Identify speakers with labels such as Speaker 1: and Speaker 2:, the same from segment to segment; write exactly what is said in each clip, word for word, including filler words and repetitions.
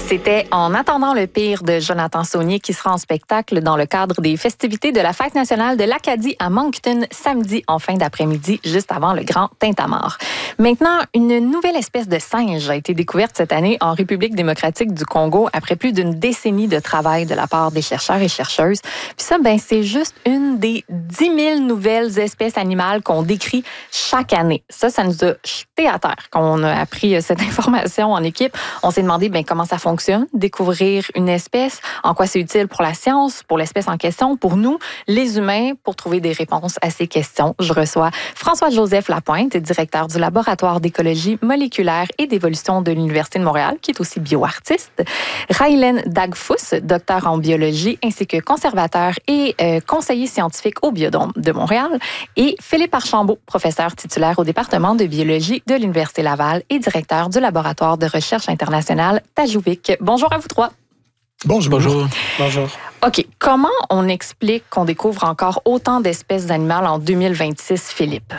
Speaker 1: C'était En attendant le pire de Jonathan Saunier qui sera en spectacle dans le cadre des festivités de la Fête nationale de l'Acadie à Moncton samedi en fin d'après-midi, juste avant le grand tintamarre. Maintenant, une nouvelle espèce de singe a été découverte cette année en République démocratique du Congo après plus d'une décennie de travail de la part des chercheurs et chercheuses. Puis ça, ben, c'est juste une des dix mille nouvelles espèces animales qu'on décrit chaque année. Ça, ça nous a jeté à terre quand on a appris cette information en équipe. On s'est demandé ben, comment ça fonctionne, découvrir une espèce, en quoi c'est utile pour la science, pour l'espèce en question, pour nous, les humains, pour trouver des réponses à ces questions. Je reçois François-Joseph Lapointe, directeur du laboratoire d'écologie moléculaire et d'évolution de l'Université de Montréal, qui est aussi bioartiste, Raylène Dagfous, docteur en biologie, ainsi que conservateur et euh, conseiller scientifique au Biodôme de Montréal, et Philippe Archambault, professeur titulaire au département de biologie de l'Université Laval et directeur du laboratoire de recherche internationale Tajouvic. Bonjour à vous trois.
Speaker 2: Bonjour. Bonjour. Bonjour.
Speaker 1: OK. Comment on explique qu'on découvre encore autant d'espèces animales en deux mille vingt-six, Philippe?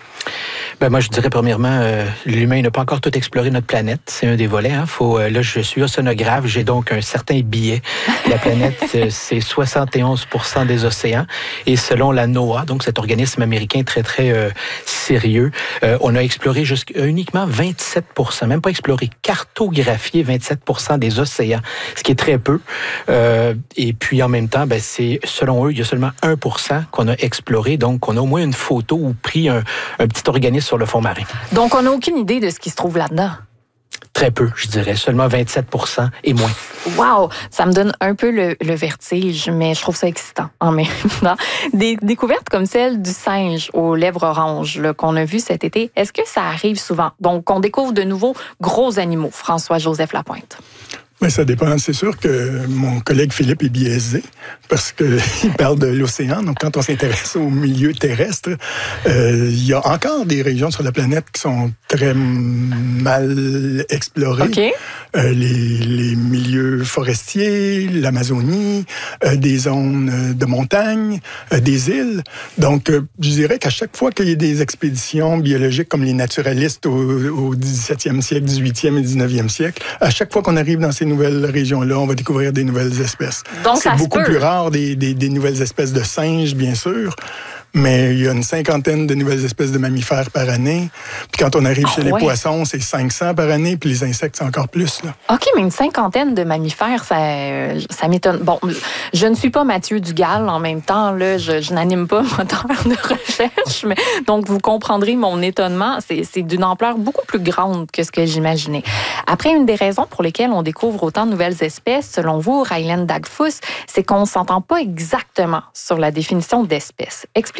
Speaker 3: Ben moi, je dirais premièrement, euh, l'humain n'a pas encore tout exploré notre planète. C'est un des volets. Hein. Faut, euh, là, je suis océanographe, j'ai donc un certain billet. La planète, euh, c'est soixante et onze pour cent des océans. Et selon la NOAA, donc cet organisme américain très, très euh, sérieux, euh, on a exploré jusqu'à uniquement vingt-sept pour cent, même pas exploré, cartographié vingt-sept pour cent des océans, ce qui est très peu. Euh, et puis, en même temps, ben, c'est selon eux, il y a seulement un pour cent qu'on a exploré. Donc, on a au moins une photo ou pris un, un petit organisme sur le fond marin.
Speaker 1: Donc, on n'a aucune idée de ce qui se trouve là-dedans?
Speaker 3: Très peu, je dirais. Seulement vingt-sept pour cent et moins.
Speaker 1: Wow! Ça me donne un peu le, le vertige, mais je trouve ça excitant en même temps. Des découvertes comme celle du singe aux lèvres oranges là, qu'on a vu cet été, est-ce que ça arrive souvent? Donc, on découvre de nouveaux gros animaux. François-Joseph Lapointe.
Speaker 2: Mais ça dépend. C'est sûr que mon collègue Philippe est biaisé parce qu'il parle de l'océan. Donc, quand on s'intéresse au milieu terrestre, euh, il y a encore des régions sur la planète qui sont très mal explorées.
Speaker 1: Okay.
Speaker 2: Euh, les, les milieux forestiers, l'Amazonie, euh, des zones de montagne, euh, des îles. Donc, euh, je dirais qu'à chaque fois qu'il y a des expéditions biologiques comme les naturalistes au, au dix-septième siècle, dix-huitième et dix-neuvième siècle, à chaque fois qu'on arrive dans ces nouvelles régions-là, on va découvrir des nouvelles espèces.
Speaker 1: Donc,
Speaker 2: c'est beaucoup plus rare des, des, des nouvelles espèces de singes, bien sûr, mais il y a une cinquantaine de nouvelles espèces de mammifères par année. Puis quand on arrive
Speaker 1: oh,
Speaker 2: chez les
Speaker 1: ouais.
Speaker 2: poissons, c'est cinq cents par année, puis les insectes, c'est encore plus. Là.
Speaker 1: OK, mais une cinquantaine de mammifères, ça, ça m'étonne. Bon, je ne suis pas Mathieu Dugal en même temps, là, je, je n'anime pas moteur de recherche, mais donc vous comprendrez mon étonnement. C'est, c'est d'une ampleur beaucoup plus grande que ce que j'imaginais. Après, une des raisons pour lesquelles on découvre autant de nouvelles espèces, selon vous, Raylène Dagfous, c'est qu'on ne s'entend pas exactement sur la définition d'espèce. Expliquez